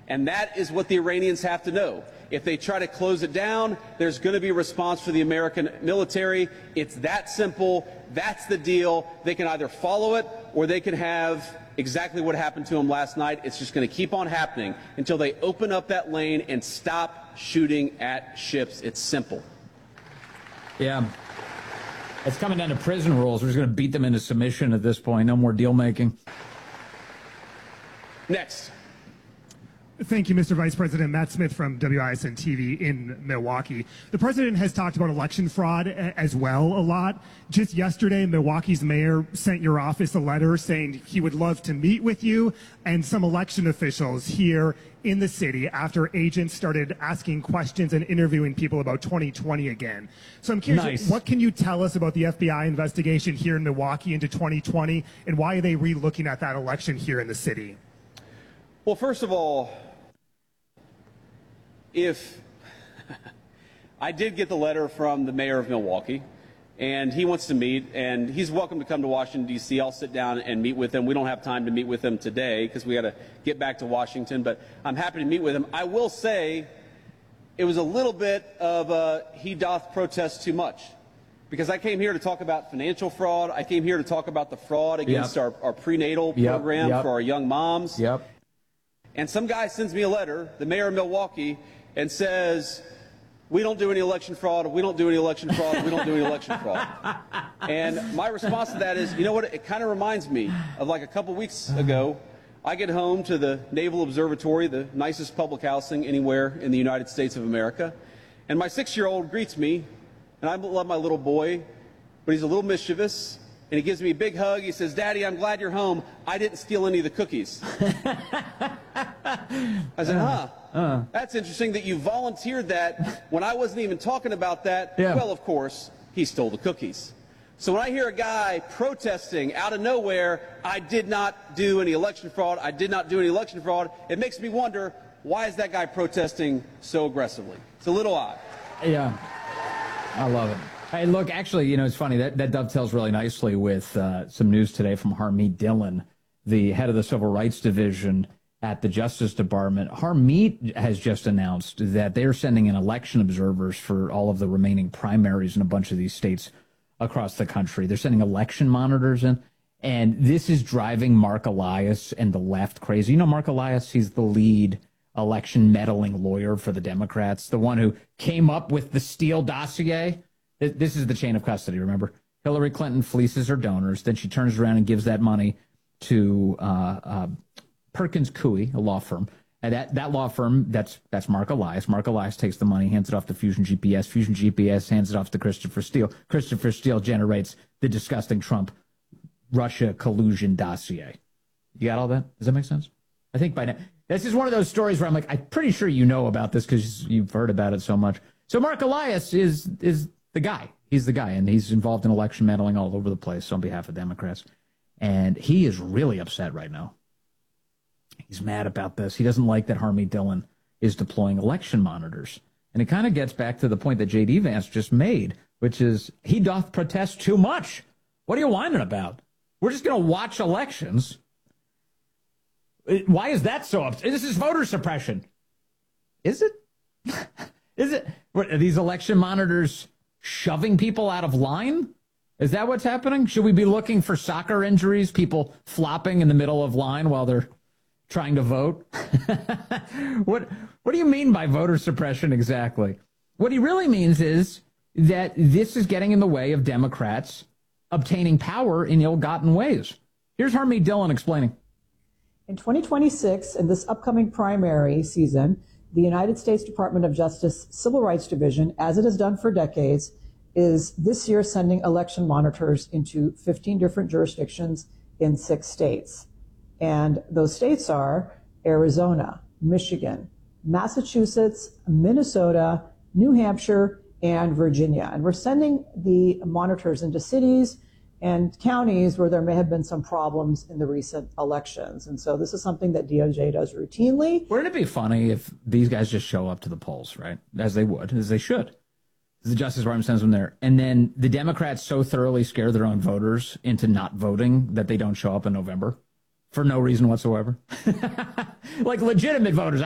And that is what the Iranians have to know. If they try to close it down, there's going to be a response for the American military. It's that simple. That's the deal. They can either follow it or they can have exactly what happened to them last night. It's just going to keep on happening until they open up that lane and stop shooting at ships. It's simple. Yeah. It's coming down to prison rules. We're just going to beat them into submission at this point. No more deal making. Next. Thank you, Mr. Vice President. Matt Smith from WISN TV in Milwaukee. The president has talked about election fraud as well a lot. Just yesterday, Milwaukee's mayor sent your office a letter saying he would love to meet with you and some election officials here in the city after agents started asking questions and interviewing people about 2020 again. So I'm curious, What can you tell us about the FBI investigation here in Milwaukee into 2020, and why are they re-looking at that election here in the city? Well, first of all, if I did get the letter from the mayor of Milwaukee, and he wants to meet, and he's welcome to come to Washington, D.C. I'll sit down and meet with him. We don't have time to meet with him today because we got to get back to Washington, but I'm happy to meet with him. I will say it was a little bit of he doth protest too much, because I came here to talk about financial fraud. I came here to talk about the fraud against our prenatal program for our young moms. And some guy sends me a letter, the mayor of Milwaukee, and says, we don't do any election fraud, we don't do any election fraud, we don't do any election fraud. And my response to that is, you know what, it kind of reminds me of like a couple weeks ago, I get home to the Naval Observatory, the nicest public housing anywhere in the United States of America, and my 6-year-old greets me, and I love my little boy, but he's a little mischievous, and he gives me a big hug. He says, Daddy, I'm glad you're home. I didn't steal any of the cookies. I said, that's interesting that you volunteered that when I wasn't even talking about that. Well, of course, he stole the cookies. So when I hear a guy protesting out of nowhere, I did not do any election fraud, I did not do any election fraud, it makes me wonder, why is that guy protesting so aggressively? It's a little odd. Yeah, I love it. Hey, look, actually, you know, it's funny. That dovetails really nicely with some news today from Harmeet Dillon, the head of the Civil Rights Division at the Justice Department. Harmeet has just announced that they're sending in election observers for all of the remaining primaries in a bunch of these states across the country. They're sending election monitors in, and this is driving Mark Elias and the left crazy. You know Mark Elias? He's the lead election meddling lawyer for the Democrats, the one who came up with the Steele dossier. This is the chain of custody, remember? Hillary Clinton fleeces her donors. Then she turns around and gives that money to Perkins Coie, a law firm. And that law firm, that's Mark Elias. Mark Elias takes the money, hands it off to Fusion GPS. Fusion GPS hands it off to Christopher Steele. Christopher Steele generates the disgusting Trump Russia collusion dossier. You got all that? Does that make sense? I think by now. This is one of those stories where I'm like, I'm pretty sure you know about this because you've heard about it so much. So Mark Elias is the guy. He's the guy, and he's involved in election meddling all over the place on behalf of Democrats. And he is really upset right now. He's mad about this. He doesn't like that Harmeet Dillon is deploying election monitors. And it kind of gets back to the point that J.D. Vance just made, which is he doth protest too much. What are you whining about? We're just going to watch elections. Why is that so upset? This is voter suppression. Is it? Is it? What, are these election monitors shoving people out of line? Is that what's happening? Should we be looking for soccer injuries, people flopping in the middle of line while they're trying to vote? What do you mean by voter suppression exactly? What he really means is that this is getting in the way of Democrats obtaining power in ill-gotten ways. Here's Harmeet Dillon explaining. In 2026, in this upcoming primary season, the United States Department of Justice Civil Rights Division, as it has done for decades, is this year sending election monitors into 15 different jurisdictions in 6 states. And those states are Arizona, Michigan, Massachusetts, Minnesota, New Hampshire, and Virginia. And we're sending the monitors into cities and counties where there may have been some problems in the recent elections. And so this is something that DOJ does routinely. Wouldn't it be funny if these guys just show up to the polls, right? As they would, as they should. The Justice Department sends them there. And then the Democrats so thoroughly scare their own voters into not voting that they don't show up in November for no reason whatsoever. Like legitimate voters.